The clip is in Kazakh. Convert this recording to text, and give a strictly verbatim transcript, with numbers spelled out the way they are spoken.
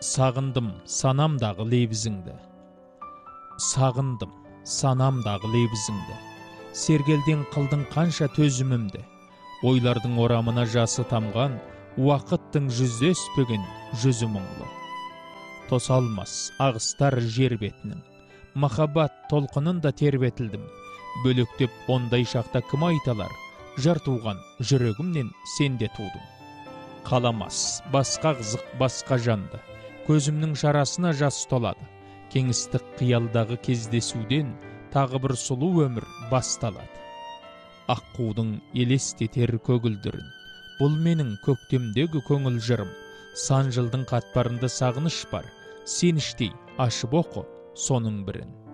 Сағындым санамдағы лебізіңді. Сағындым санамдағы лебізіңді. Сергелден қылдың қанша төзімімді. Ойлардың орамына жасы тамған, уақыттың жүздеспеген жүзі мұңлы. Тосалмас ағыстар жер бетінің, махаббат толқынында тербетілдім. Бөлектеп ондай шақта кім айталар, жар туған жүрегімнен сенде тудым. Қаламас басқа қызық басқа жанды, көзімнің шарасына жас толады. Кеңістік қиялдағы кездесуден тағы бір сұлу өмір басталады. Аққудың елестетер көгілдірін, бұл менің көктемдегі көңіл жырым. Сан жылдың қатпарында сағыныш бар, сен іштей ашып оқы соның бірін.